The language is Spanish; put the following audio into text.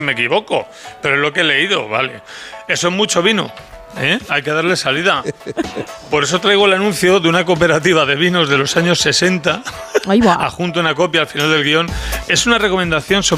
me equivoco, pero es lo que he leído, vale. Eso es mucho vino, ¿eh? Hay que darle salida. Por eso traigo el anuncio de una cooperativa de vinos de los años 60. Ahí va. Adjunto una copia al final del guión. Es una recomendación sobre